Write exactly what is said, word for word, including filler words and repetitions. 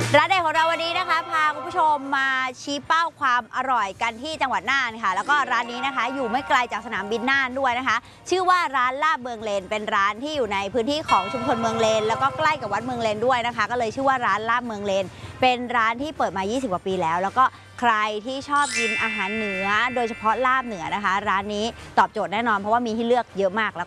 ร้านเด็ดของเราวันนี้นะคะพาคุณผู้ชมมาชี้เป้าความอร่อยกันที่จังหวัดน่านค่ะแล้วก็ร้านนี้นะคะอยู่ไม่ไกลจากสนามบินน่านด้วยนะคะชื่อว่าร้านลาบเมืองเลนเป็นร้านที่อยู่ในพื้นที่ของชุมชนเมืองเลนแล้วก็ใกล้กับวัดเมืองเลนด้วยนะคะก็เลยชื่อว่าร้านลาบเมืองเลนเป็นร้านที่เปิดมายี่สิบกว่าปีแล้วแล้วก็ใครที่ชอบกินอาหารเหนือโดยเฉพาะลาบเหนือนะคะร้านนี้ตอบโจทย์แน่นอนเพราะว่ามีให้เลือกเยอะมากแล้ว